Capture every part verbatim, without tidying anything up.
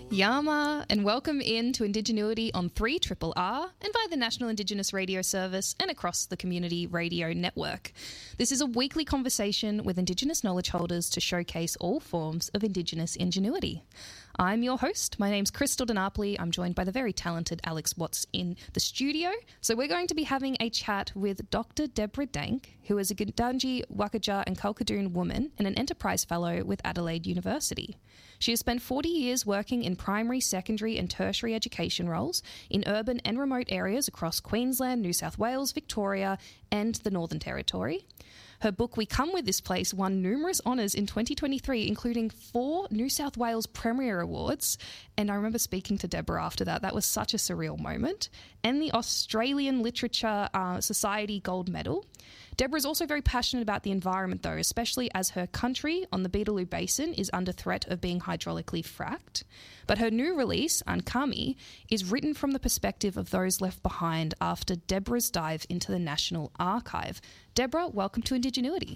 Yama, and welcome in to Indigenuity on three R R R and via the National Indigenous Radio Service and across the Community Radio Network. This is a weekly conversation with Indigenous knowledge holders to showcase all forms of Indigenous ingenuity. I'm your host. My name's Crystal DiNapoli. I'm joined by the very talented Alex Watts in the studio. So we're going to be having a chat with Doctor Deborah Dank, who is a Gundungji, Wakaja and Kalkadoon woman and an Enterprise Fellow with Adelaide University. She has spent forty years working in primary, secondary and tertiary education roles in urban and remote areas across Queensland, New South Wales, Victoria and the Northern Territory. Her book, We Come With This Place, won numerous honours in twenty twenty-three, including four New South Wales Premier Awards. And I remember speaking to Deborah after that. That was such a surreal moment. And the Australian Literature uh, Society Gold Medal. Deborah is also very passionate about the environment, though, especially as her country on the Beetaloo Basin is under threat of being hydraulically fracked. But her new release, Ankami, is written from the perspective of those left behind after Deborah's dive into the National Archive. Deborah, welcome to Indigenuity.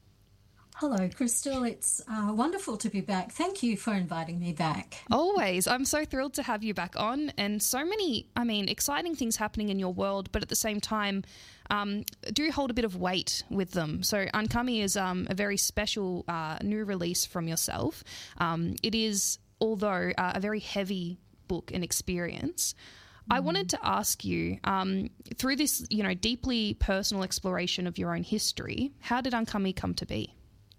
Hello, Crystal. It's uh, wonderful to be back. Thank you for inviting me back. Always. I'm so thrilled to have you back on, and so many, I mean, exciting things happening in your world, but at the same time, um, do hold a bit of weight with them. So Ankami is um, a very special uh, new release from yourself. Um, it is, although uh, a very heavy book and experience. I wanted to ask you, um, through this, you know, deeply personal exploration of your own history, how did Ankami come to be?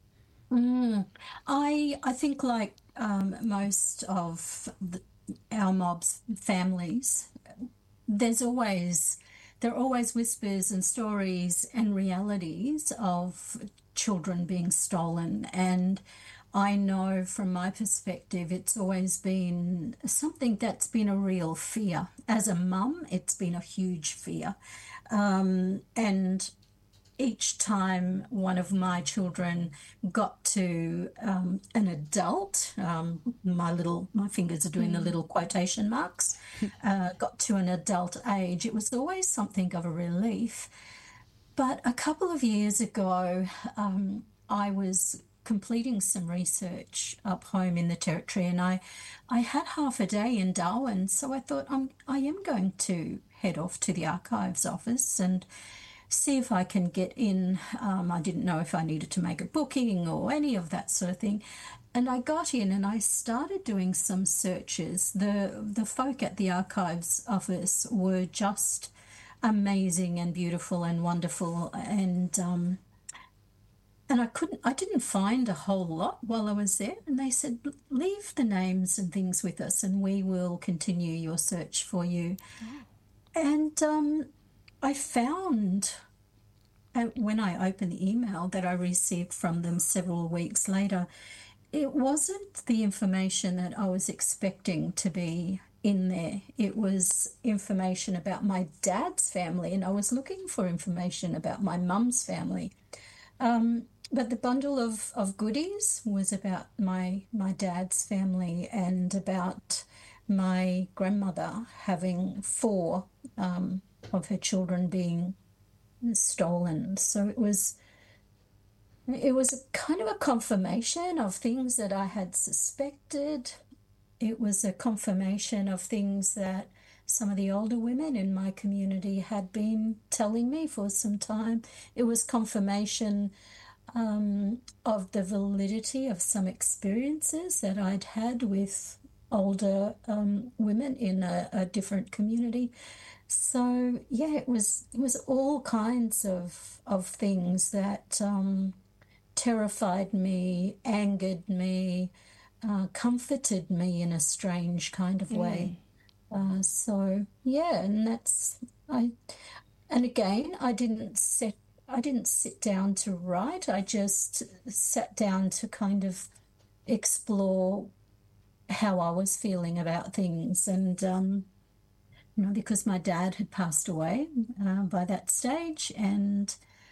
Mm, I I think like um, most of the, our mob's families, there's always there are always whispers and stories and realities of children being stolen, and I know from my perspective it's always been something that's been a real fear. As a mum, it's been a huge fear, um, and each time one of my children got to um, an adult, um, my little, my fingers are doing the little quotation marks, uh, got to an adult age, it was always something of a relief. But a couple of years ago, um, I was completing some research up home in the Territory, and I, I had half a day in Darwin, so I thought I'm, I am going to head off to the Archives office and see if I can get in. Um, I didn't know if I needed to make a booking or any of that sort of thing. And I got in and I started doing some searches. The the folk at the Archives office were just amazing and beautiful and wonderful. And um, and I couldn't, I didn't find a whole lot while I was there. And they said, leave the names and things with us and we will continue your search for you. Oh. And um I found, uh, when I opened the email that I received from them several weeks later, it wasn't the information that I was expecting to be in there. It was information about my dad's family, and I was looking for information about my mum's family. Um, but the bundle of, of goodies was about my, my dad's family and about my grandmother having four um of her children being stolen. So it was it was a kind of a confirmation of things that I had suspected. It was a confirmation of things that some of the older women in my community had been telling me for some time. It was confirmation um, of the validity of some experiences that I'd had with older um, women in a, a different community. So yeah, it was it was all kinds of of things that um, terrified me, angered me, uh, comforted me in a strange kind of way. Mm. Uh, so yeah, and that's I. And again, I didn't set I didn't sit down to write. I just sat down to kind of explore how I was feeling about things, and um, you know, because my dad had passed away uh, by that stage, and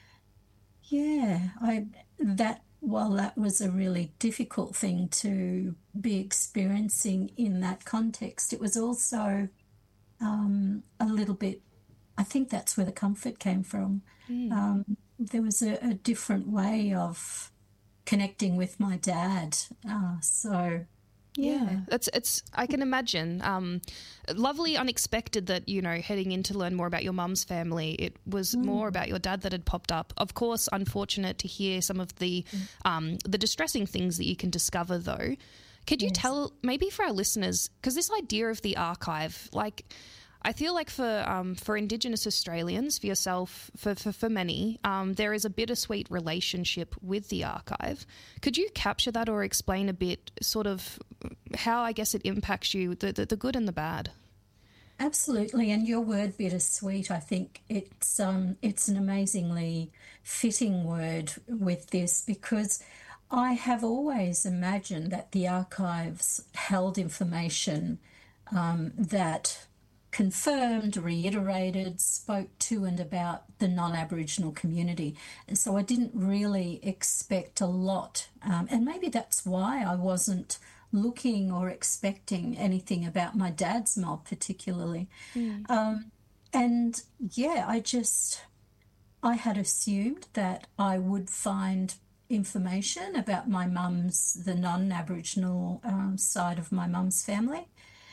yeah, I that while that was a really difficult thing to be experiencing in that context, it was also um, a little bit. I think that's where the comfort came from. Mm. Um, there was a, a different way of connecting with my dad, uh, so Yeah, it's it's. I can imagine. Um, lovely, unexpected that you know heading in to learn more about your mum's family. It was mm. more about your dad that had popped up. Of course, unfortunate to hear some of the mm. um, the distressing things that you can discover. Though, could you yes. tell maybe for our listeners, because this idea of the archive, like. I feel like for um, for Indigenous Australians, for yourself, for, for, for many, um, there is a bittersweet relationship with the archive. Could you capture that or explain a bit sort of how, I guess, it impacts you, the, the, the good and the bad? Absolutely, and your word bittersweet, I think it's um, it's an amazingly fitting word with this, because I have always imagined that the archives held information um, that confirmed, reiterated, spoke to and about the non-Aboriginal community. And so I didn't really expect a lot. Um, and maybe that's why I wasn't looking or expecting anything about my dad's mob particularly. Mm. Um, and yeah, I just, I had assumed that I would find information about my mum's, the non-Aboriginal um, side of my mum's family.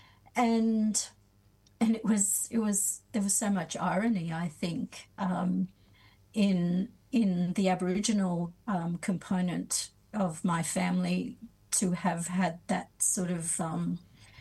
And And it was, it was, there was so much irony, I think, um, in in the Aboriginal um, component of my family to have had that sort of um,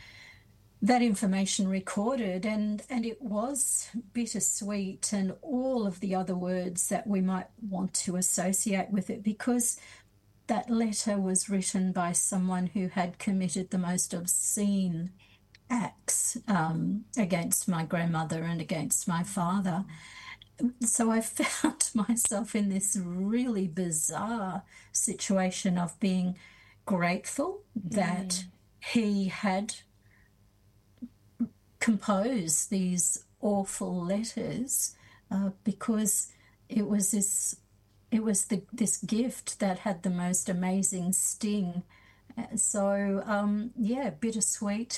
that information recorded, and and it was bittersweet, and all of the other words that we might want to associate with it, because that letter was written by someone who had committed the most obscene acts um, against my grandmother and against my father. So I found myself in this really bizarre situation of being grateful that mm. he had composed these awful letters uh, because it was this it was the, this gift that had the most amazing sting. So, um, yeah, bittersweet.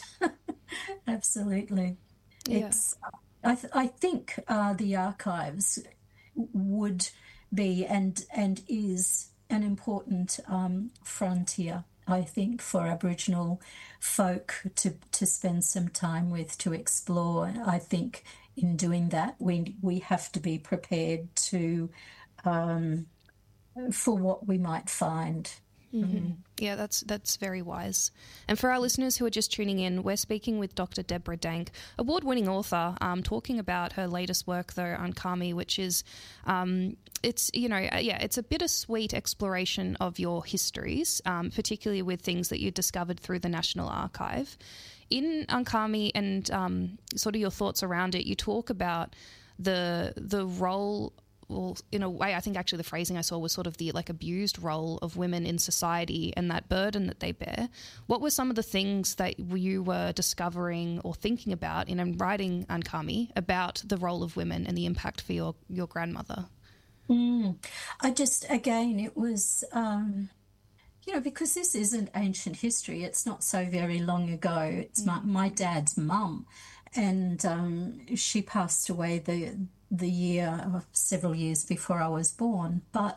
Absolutely. Yeah. It's. I, th- I think uh, the archives would be and and is an important um, frontier, I think, for Aboriginal folk to, to spend some time with, to explore. I think in doing that, we we have to be prepared to um, for what we might find. Mm-hmm. Mm. Yeah, that's that's very wise. And for our listeners who are just tuning in, we're speaking with Doctor Deborah Dank, award-winning author, um, talking about her latest work, though, Unkami, which is, um, it's, you know, yeah, it's a bittersweet exploration of your histories, um, particularly with things that you discovered through the National Archive. In Unkami and um, sort of your thoughts around it, you talk about the the role. Well, in a way, I think actually the phrasing I saw was sort of the like abused role of women in society and that burden that they bear. What were some of the things that you were discovering or thinking about in writing Unkami about the role of women and the impact for your, your grandmother? Mm. I just, again, it was, um, you know, because this isn't ancient history, it's not so very long ago. It's mm. my, my dad's mum, and um, she passed away the the year, several years before I was born, but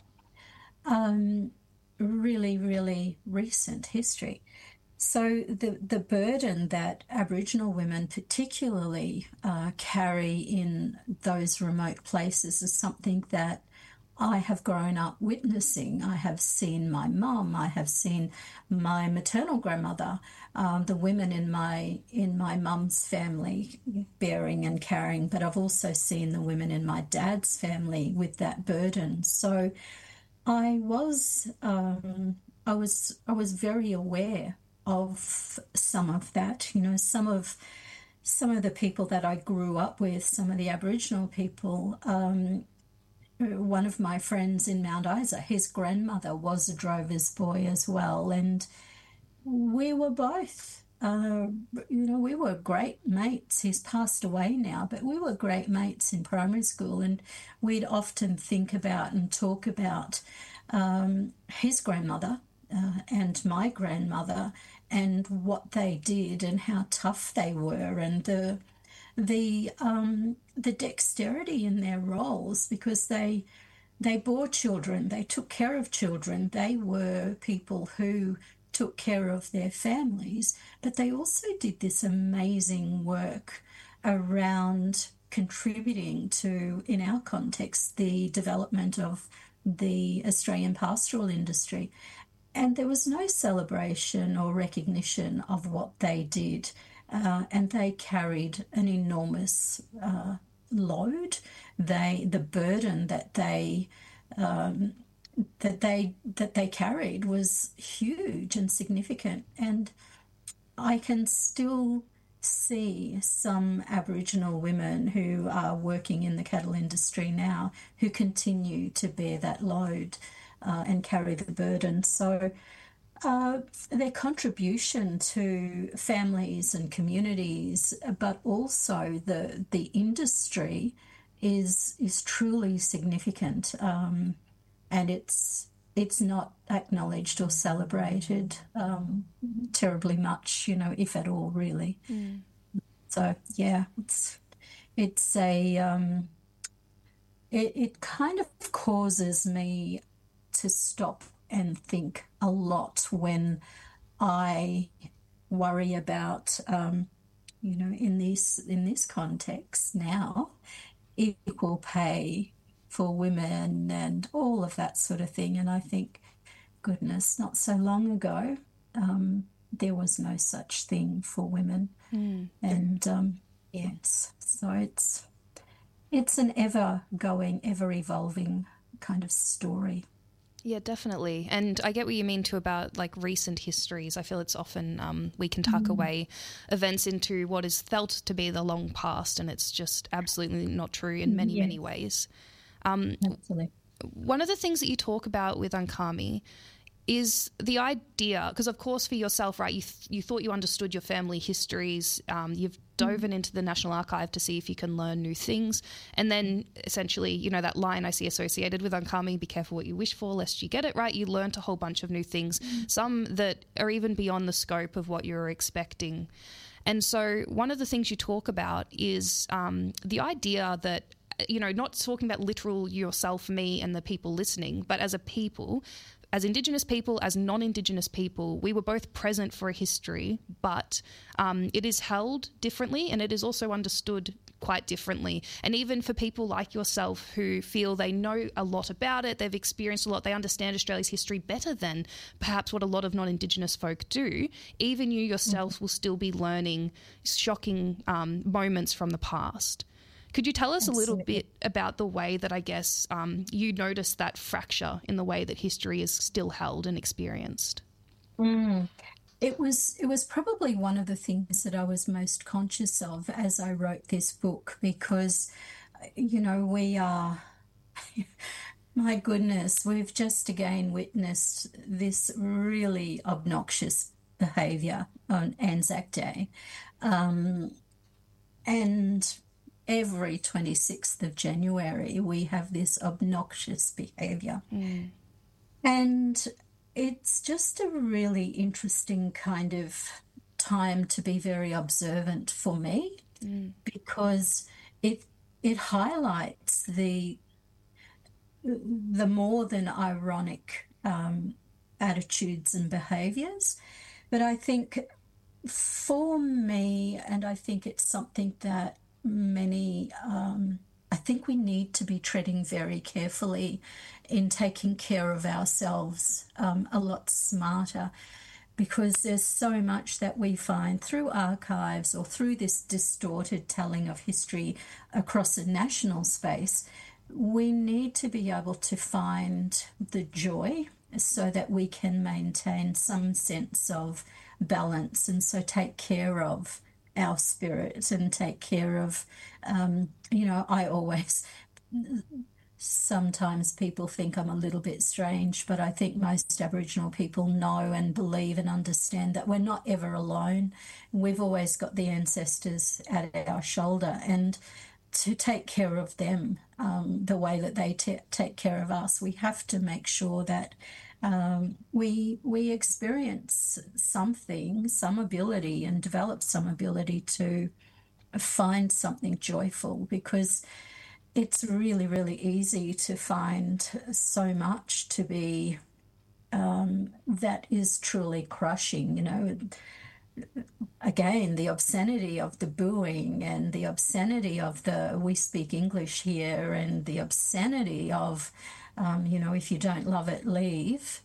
um, really, really recent history. So the, the burden that Aboriginal women particularly uh, carry in those remote places is something that I have grown up witnessing. I have seen my mum, I have seen my maternal grandmother, um, the women in my in my mum's family bearing and carrying, but I've also seen the women in my dad's family with that burden. So I was um, I was I was very aware of some of that. You know, some of some of the people that I grew up with, some of the Aboriginal people. Um, One of my friends in Mount Isa, his grandmother was a drover's boy as well, and we were both, uh, you know, we were great mates. He's passed away now, but we were great mates in primary school, and we'd often think about and talk about um, his grandmother uh, and my grandmother and what they did and how tough they were, and the the um, the dexterity in their roles, because they they bore children, they took care of children, they were people who took care of their families, but they also did this amazing work around contributing to, in our context, the development of the Australian pastoral industry. And there was no celebration or recognition of what they did. Uh, and they carried an enormous uh, load. They, the burden that they um, that they that they carried was huge and significant. And I can still see some Aboriginal women who are working in the cattle industry now who continue to bear that load uh, and carry the burden. So uh, their contribution to families and communities, but also the the industry, is is truly significant, um, and it's it's not acknowledged or celebrated um, terribly much, you know, if at all, really. Mm. So yeah, it's it's a um, it it kind of causes me to stop and think a lot when I worry about, um, you know, in this in this context now, equal pay for women and all of that sort of thing. And I think, goodness, not so long ago, um, there was no such thing for women. Mm. And um, yes, so it's it's an ever going, ever evolving kind of story. Yeah, definitely. And I get what you mean too about like recent histories. I feel it's often um, we can tuck mm. away events into what is felt to be the long past, and it's just absolutely not true in many, yes. many ways. Um, Absolutely. One of the things that you talk about with Unkami is the idea, because of course for yourself, right, you th- you thought you understood your family histories, um, you've dove mm. into the National Archive to see if you can learn new things, and then essentially, you know, that line I see associated with Unkami, be careful what you wish for lest you get it, right, you learnt a whole bunch of new things, mm. some that are even beyond the scope of what you were expecting. And so one of the things you talk about is um, the idea that, you know, not talking about literal yourself, me and the people listening, but as a people, as Indigenous people, as non-Indigenous people, we were both present for a history, but um, it is held differently and it is also understood quite differently. And even for people like yourself who feel they know a lot about it, they've experienced a lot, they understand Australia's history better than perhaps what a lot of non-Indigenous folk do, even you yourself mm-hmm. will still be learning shocking um, moments from the past. Could you tell us Absolutely. a little bit about the way that I guess um, you noticed that fracture in the way that history is still held and experienced? Mm. It was it was probably one of the things that I was most conscious of as I wrote this book, because, you know, we are, my goodness, we've just again witnessed this really obnoxious behaviour on Anzac Day. Um, and every twenty-sixth of January, we have this obnoxious behaviour. Mm. And it's just a really interesting kind of time to be very observant for me, mm. because it it highlights the the more than ironic um, attitudes and behaviours. But I think for me, and I think it's something that many, um, I think we need to be treading very carefully in taking care of ourselves um, a lot smarter, because there's so much that we find through archives or through this distorted telling of history across a national space. We need to be able to find the joy so that we can maintain some sense of balance, and so take care of our spirit and take care of, um, you know, I always, sometimes people think I'm a little bit strange, but I think most Aboriginal people know and believe and understand that we're not ever alone. We've always got the ancestors at our shoulder, and to take care of them um, the way that they t- take care of us, we have to make sure that Um, we we experience something, some ability, and develop some ability to find something joyful, because it's really, really easy to find so much to be um, that is truly crushing. You know, again, the obscenity of the booing and the obscenity of the we speak English here and the obscenity of, um, you know, if you don't love it, leave.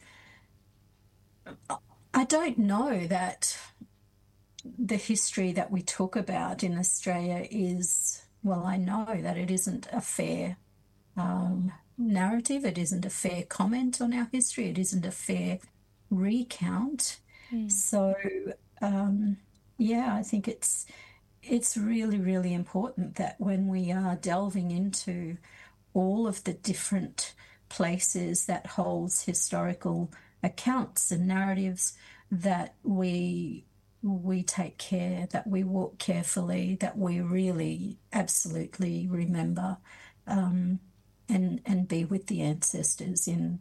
I don't know that the history that we talk about in Australia is, well, I know that it isn't a fair um, narrative. It isn't a fair comment on our history. It isn't a fair recount. Mm. So, um, yeah, I think it's it's really, really important that when we are delving into all of the different places that holds historical accounts and narratives, that we we take care, that we walk carefully, that we really absolutely remember, um, and and be with the ancestors in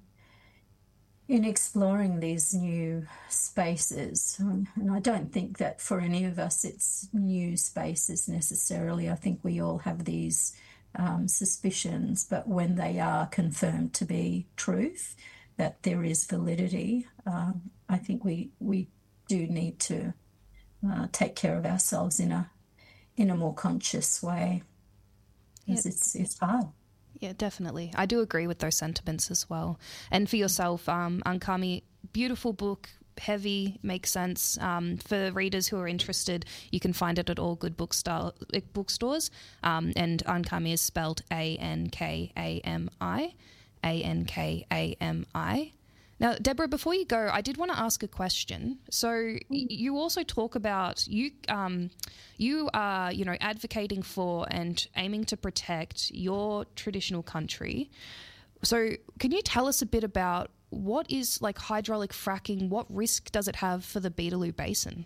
in exploring these new spaces. Um, and I don't think that for any of us it's new spaces necessarily. I think we all have these um, suspicions, but when they are confirmed to be truth, that there is validity, um, I think we we do need to uh, take care of ourselves in a in a more conscious way, because Yep. it's it's hard. Yeah, definitely. I do agree with those sentiments as well. And for yourself, um, Ankami, beautiful book, heavy, makes sense. Um, for readers who are interested, you can find it at all good bookstore, bookstores. Um, and Ankami is spelled A N K A M I, A N K A M I. Now, Deborah, before you go, I did want to ask a question. So you also talk about you, um, you are, you know, advocating for and aiming to protect your traditional country. So can you tell us a bit about what is like hydraulic fracking? What risk does it have for the Beetaloo Basin?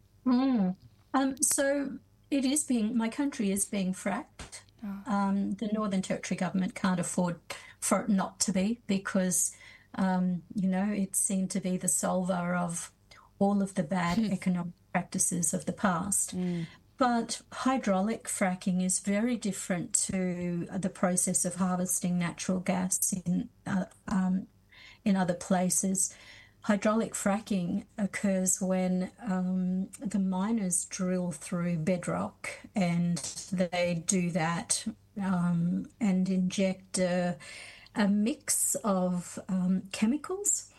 Mm. Um, so it is being, my country is being fracked. Oh. Um, the Northern Territory government can't afford for it not to be, because Um, you know, it seemed to be the solver of all of the bad economic practices of the past. Mm. But hydraulic fracking is very different to the process of harvesting natural gas in uh, um, in other places. Hydraulic fracking occurs when um, the miners drill through bedrock, and they do that um, and inject a, a mix of um, chemicals,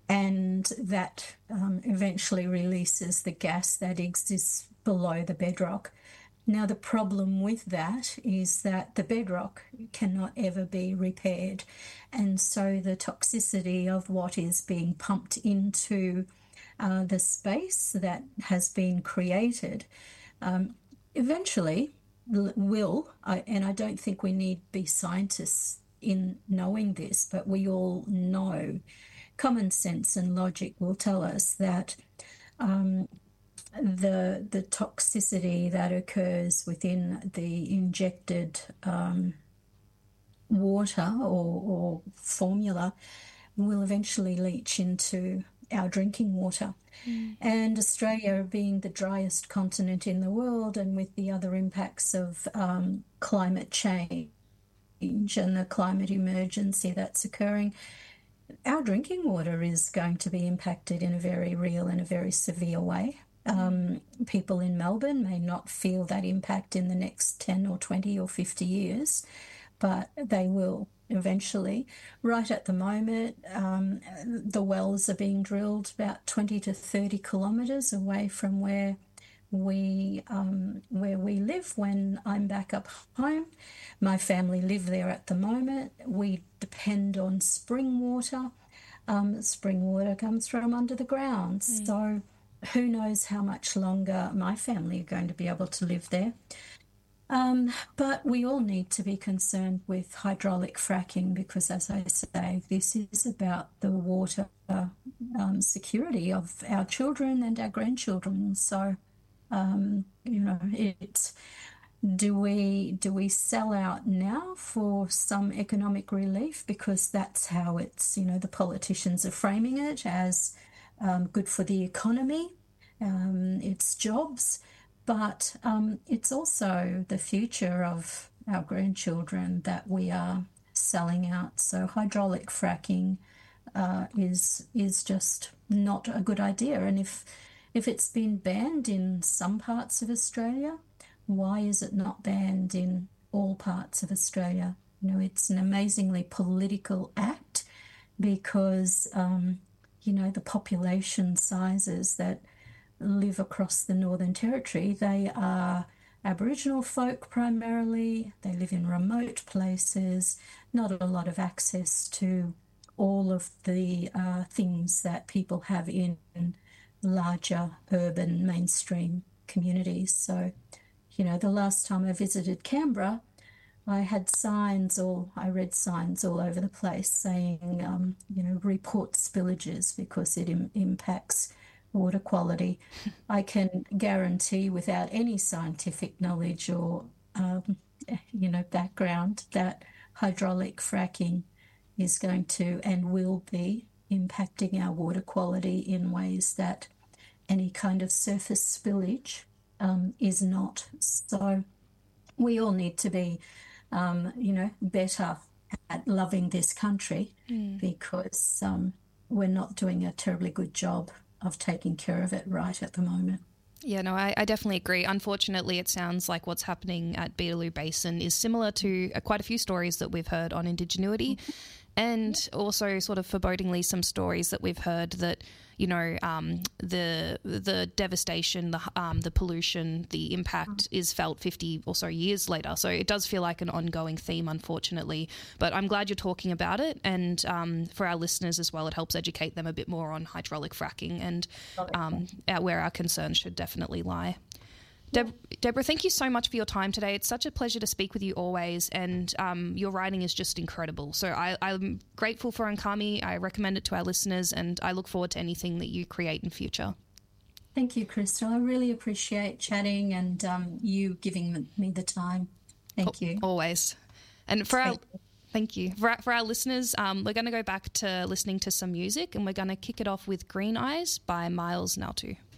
and that um, eventually releases the gas that exists below the bedrock. Now, the problem with that is that the bedrock cannot ever be repaired. And so the toxicity of what is being pumped into uh, the space that has been created um, eventually will, I, and I don't think we need to be scientists in knowing this, but we all know, common sense and logic will tell us that um, the the toxicity that occurs within the injected um, water or, or formula will eventually leach into our drinking water. Mm. And Australia, being the driest continent in the world, and with the other impacts of um, climate change and the climate emergency that's occurring, our drinking water is going to be impacted in a very real and a very severe way. Um, people in Melbourne may not feel that impact in the next ten or twenty or fifty years, but they will eventually. Right at the moment, um, the wells are being drilled about twenty to thirty kilometres away from where we um, where we live when I'm back up home. My family live there at the moment. We depend on spring water. Um, spring water comes from under the ground. Mm. So who knows how much longer my family are going to be able to live there. Um, but we all need to be concerned with hydraulic fracking because, as I say, this is about the water um, security of our children and our grandchildren. So, um, you know, it's do we do we sell out now for some economic relief because that's how it's, you know, the politicians are framing it as um, good for the economy, um, it's jobs. But um, it's also the future of our grandchildren that we are selling out. So hydraulic fracking uh, is is just not a good idea. And if if it's been banned in some parts of Australia, why is it not banned in all parts of Australia? You know, it's an amazingly political act because, um, you know, the population sizes that live across the Northern Territory, they are Aboriginal folk primarily. They live in remote places, not a lot of access to all of the uh, things that people have in larger urban mainstream communities. So, you know, the last time I visited Canberra, I had signs, or I read signs all over the place saying, um, you know, report spillages because it im- impacts water quality. I can guarantee without any scientific knowledge or, um, you know, background that hydraulic fracking is going to and will be impacting our water quality in ways that any kind of surface spillage um, is not. So we all need to be, um, you know, better at loving this country mm. because um, we're not doing a terribly good job of taking care of it right at the moment. Yeah, no, I, I definitely agree. Unfortunately, it sounds like what's happening at Beetaloo Basin is similar to uh, quite a few stories that we've heard on Indigenuity. Mm-hmm. And also sort of forebodingly some stories that we've heard that, you know, um, the the devastation, the um, the pollution, the impact is felt fifty or so years later. So it does feel like an ongoing theme, unfortunately. But I'm glad you're talking about it. And um, for our listeners as well, it helps educate them a bit more on hydraulic fracking and um, where our concerns should definitely lie. Deb- Deborah, thank you so much for your time today. It's such a pleasure to speak with you always, and um, your writing is just incredible. So I, I'm grateful for Unkami. I recommend it to our listeners, and I look forward to anything that you create in future. Thank you, Crystal. I really appreciate chatting and um, you giving me the time. Thank you. Always. And for our... Thank you. For our, for our listeners, um, we're going to go back to listening to some music, and we're going to kick it off with Green Eyes by Miles Naltu.